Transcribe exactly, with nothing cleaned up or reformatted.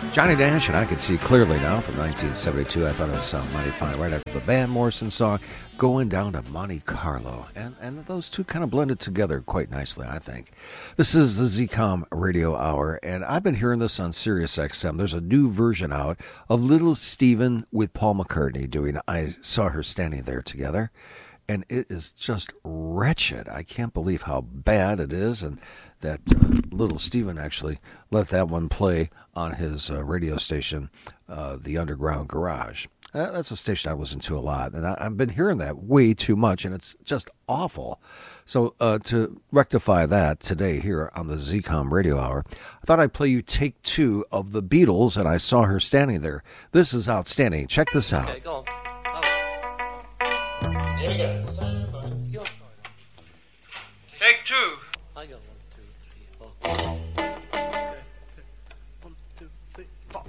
Johnny Nash, and I Can See Clearly Now from nineteen seventy-two. I thought it was uh, mighty fine right after the Van Morrison song, Going Down to Monte Carlo. And, and those two kind of blended together quite nicely, I think. This is the Z COM Radio Hour, and I've been hearing this on Sirius X M. There's a new version out of Little Steven with Paul McCartney doing I Saw Her Standing There Together. And it is just wretched. I can't believe how bad it is, and that uh, Little Steven actually let that one play on his uh, radio station, uh, the Underground Garage. Uh, that's a station I listen to a lot, and I, I've been hearing that way too much, and it's just awful. So uh, to rectify that today here on the Z COM Radio Hour, I thought I'd play you take two of the Beatles, and I Saw Her Standing There. This is outstanding. Check this out. Okay, go on. Here we go. Take two. I got one, two, three, four.